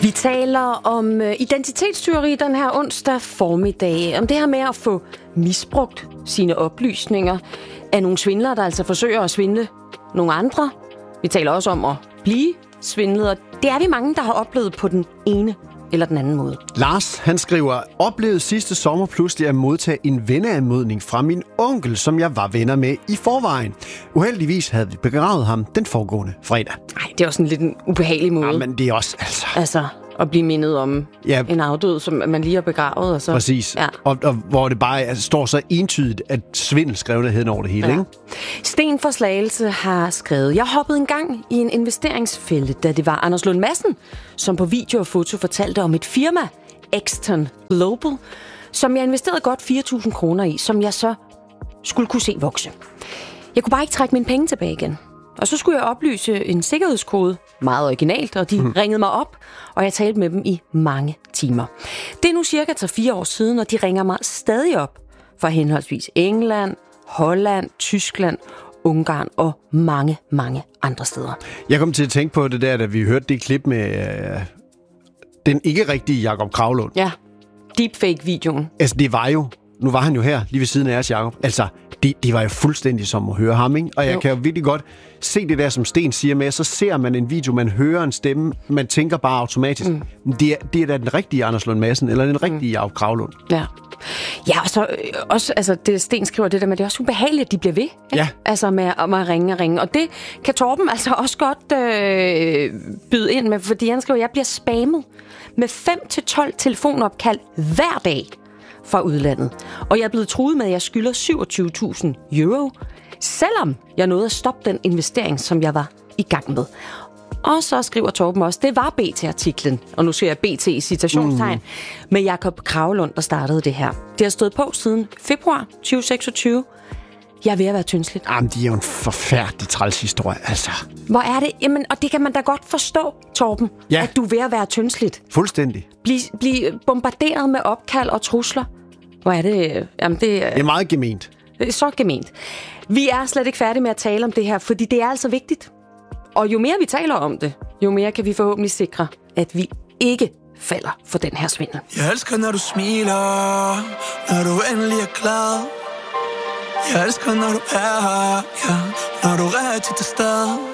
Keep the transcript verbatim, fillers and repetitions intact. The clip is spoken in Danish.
Vi taler om identitetstyveri den her onsdag formiddag. Om det her med at få misbrugt sine oplysninger af nogle svindlere, der altså forsøger at svindle nogle andre. Vi taler også om at blive svindlet, og det er vi mange, der har oplevet på den ene eller den anden måde. Lars, han skriver, oplevede sidste sommer pludselig at modtage en venneanmodning fra min onkel, som jeg var venner med i forvejen. Uheldigvis havde vi begravet ham den foregående fredag. Nej, det er også en lidt en ubehagelig måde. Ja, men det er også, altså... Altså, at blive mindet om ja, en afdød, som man lige har begravet. Og så, præcis. Ja. Og, og hvor det bare altså, står så entydigt, at svindel skrev det hen over det hele, ja. Ikke? Sten fra Slagelse har skrevet, jeg hoppede en gang i en investeringsfælde, da det var Anders Lund Madsen, som på video og foto fortalte om et firma, Exton Global, som jeg investerede godt fire tusind kroner i, som jeg så skulle kunne se vokse. Jeg kunne bare ikke trække mine penge tilbage igen. Og så skulle jeg oplyse en sikkerhedskode, meget originalt, og de mm. ringede mig op, og jeg talte med dem i mange timer. Det er nu cirka tre fire år siden, og de ringer mig stadig op fra henholdsvis England, Holland, Tyskland, Ungarn og mange, mange andre steder. Jeg kom til at tænke på det der, da vi hørte det klip med øh, den ikke-rigtige Jakob Kravlund. Ja, deepfake-videoen. Altså, det var jo, nu var han jo her, lige ved siden af os, Jakob. Altså, det, det var jo fuldstændig som at høre ham, ikke? Og jeg jo. kan jo virkelig godt se det der, som Sten siger med, så ser man en video, man hører en stemme, man tænker bare automatisk, mm. det, er, det er da den rigtige Anders Lund Madsen, eller den rigtige mm. Jakob Kravlund. Ja. Ja, og så øh, også, altså, det Sten skriver det der med, det er også ubehageligt, at de bliver ved. Ikke? Ja. Altså med, med at ringe og ringe. Og det kan Torben altså også godt øh, byde ind med, fordi han skriver, at jeg bliver spammet med fem til tolv telefonopkald hver dag fra udlandet. Og jeg er blevet truet med, at jeg skylder syvogtyve tusind euro, selvom jeg nåede at stoppe den investering, som jeg var i gang med. Og så skriver Torben også, det var B T-artiklen, og nu ser jeg B T i citationstegn, mm. med Jakob Kravlund, der startede det her. Det har stået på siden februar tyve seksogtyve. Jeg er ved at være tyndsligt. Jamen, det er jo en forfærdelig træls historie, altså. Hvor er det? Jamen, og det kan man da godt forstå, Torben, ja. At du er ved at være tyndsligt. Fuldstændig. Bliv, bliv bombarderet med opkald og trusler. Hvor er det? Jamen, det, det er meget gement. Det er så gement. Vi er slet ikke færdige med at tale om det her, fordi det er altså vigtigt. Og jo mere vi taler om det, jo mere kan vi forhåbentlig sikre, at vi ikke falder for den her svindel. Jeg elsker, når du smiler, når du endelig er glad. Jeg elsker, når du er her, ja, når du er til til stede.